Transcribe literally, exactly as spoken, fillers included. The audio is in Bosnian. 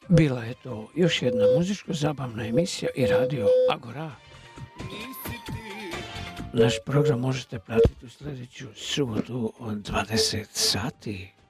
Bila je to još jedna muzičko-zabavna emisija i radio Agora. Naš program možete pratiti u sljedeću subotu od dvadeset sati.